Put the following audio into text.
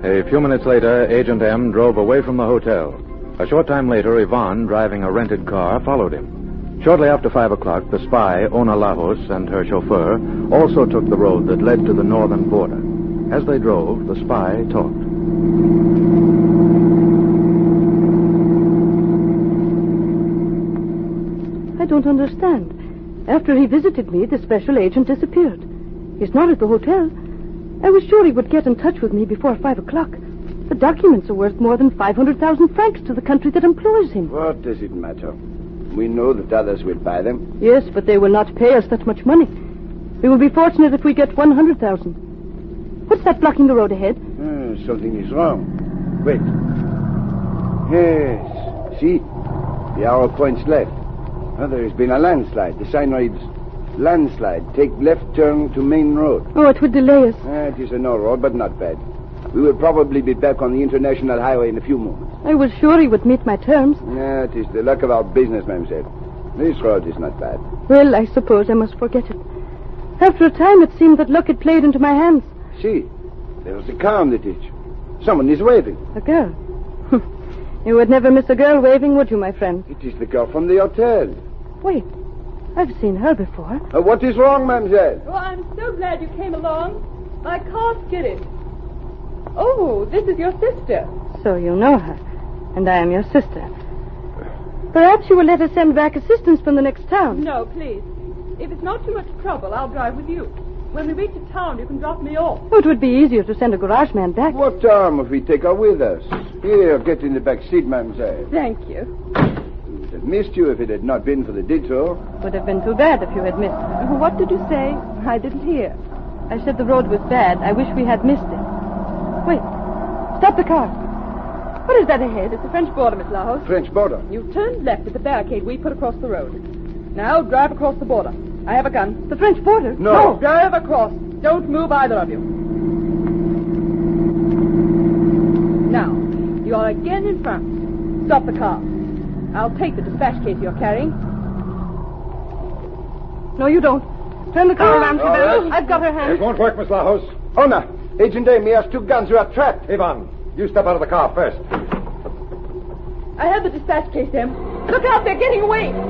A few minutes later, Agent M drove away from the hotel. A short time later, Ivan, driving a rented car, followed him. Shortly after 5 o'clock, the spy, Ona Lajos, and her chauffeur also took the road that led to the northern border. As they drove, the spy talked. I don't understand. After he visited me, the special agent disappeared. He's not at the hotel. I was sure he would get in touch with me before 5 o'clock. The documents are worth more than 500,000 francs to the country that employs him. What does it matter? We know that others will buy them. Yes, but they will not pay us that much money. We will be fortunate if we get 100,000. What's that blocking the road ahead? Something is wrong. Wait. Yes. See? The arrow points left. There has been a landslide. The sign reads, landslide. Take left turn to main road. Oh, it would delay us. It is a no road, but not bad. We will probably be back on the international highway in a few moments. I was sure he would meet my terms. It is the luck of our business, mademoiselle. This road is not bad. Well, I suppose I must forget it. After a time, it seemed that luck had played into my hands. See, there's a car on the ditch. Someone is waving. A girl? You would never miss a girl waving, would you, my friend? It is the girl from the hotel. Wait, I've seen her before. What is wrong, mademoiselle? Oh, I'm so glad you came along. I can't get it. Oh, this is your sister. So you know her, and I am your sister. Perhaps you will let us send back assistance from the next town. No, please. If it's not too much trouble, I'll drive with you. When we reach a town, you can drop me off. Oh, it would be easier to send a garage man back. What harm if we take her with us? Here, get in the back seat, mademoiselle. Thank you. We would have missed you if it had not been for the detour. Would have been too bad if you had missed her. What did you say? I didn't hear. I said the road was bad. I wish we had missed it. Wait. Stop the car. What is that ahead? It's the French border, Miss Lajos. French border? You turned left at the barricade we put across the road. Now drive across the border. I have a gun. The French border? No. Drive across. Don't move, either of you. Now, you are again in front. Stop the car. I'll take the dispatch case you're carrying. No, you don't. Turn the car around, Chabelle. I've got her hand. It won't work, Miss Lajos. Ona, Agent M, he has 2 guns. You are trapped. Ivan, you step out of the car first. I have the dispatch case, Em. Look out, they're getting away.